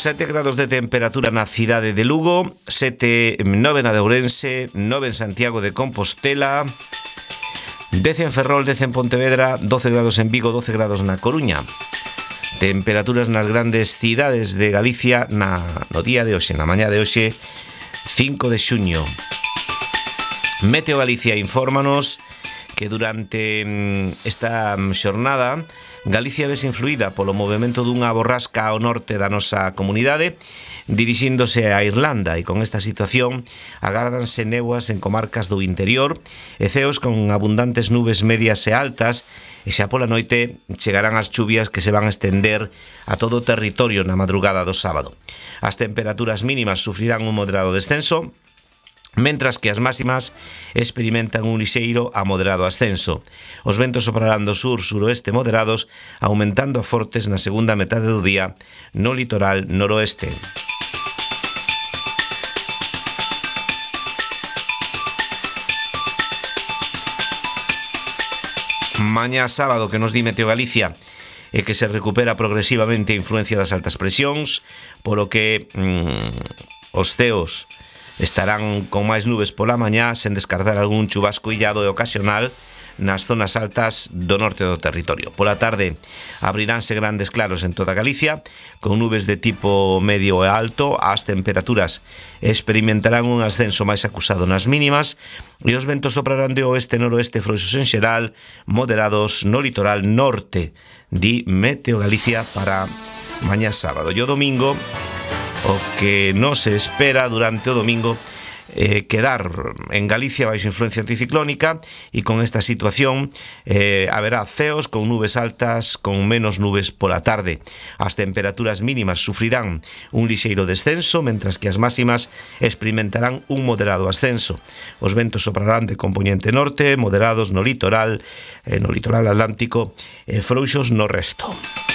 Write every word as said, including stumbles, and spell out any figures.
sete grados de temperatura na cidade de Lugo, sete, nove na de Ourense, nove en Santiago de Compostela, dez en Ferrol, dez en Pontevedra, doce grados en Vigo, doce grados na Coruña. Temperaturas nas grandes cidades de Galicia na, no día de hoxe, na mañá de hoxe, cinco de xuño. Meteo Galicia infórmanos que durante esta xornada Galicia vese influída polo movimento dunha borrasca ao norte da nosa comunidade dirixíndose a Irlanda, e con esta situación agárdanse néboas en comarcas do interior e ceos con abundantes nubes medias e altas, e xa pola noite chegarán as chuvias que se van a estender a todo o territorio na madrugada do sábado. As temperaturas mínimas sufrirán un moderado descenso, mentras que as máximas experimentan un lixeiro a moderado ascenso. Os ventos soprarán do sur-suroeste moderados, aumentando a fortes na segunda metade do día no litoral noroeste. Mañá sábado, que nos di Meteo Galicia, e que se recupera progresivamente a influencia das altas presións, polo que mmm, os ceos estarán con máis nubes pola mañá, sen descartar algún chubasco illado e ocasional nas zonas altas do norte do territorio. Pola tarde abriránse grandes claros en toda Galicia, con nubes de tipo medio e alto. As temperaturas experimentarán un ascenso máis acusado nas mínimas e os ventos soprarán de oeste e noroeste frouxos en xeral, moderados no litoral norte, di Meteo Galicia para mañá sábado. E o domingo, o que non se espera durante o domingo eh, quedar en Galicia baixo influencia anticiclónica, e con esta situación eh, haberá ceos con nubes altas, con menos nubes pola tarde. As temperaturas mínimas sufrirán un lixeiro descenso, mentras que as máximas experimentarán un moderado ascenso. Os ventos soprarán de compoñente norte, moderados no litoral, eh, no litoral atlántico e frouxos no resto.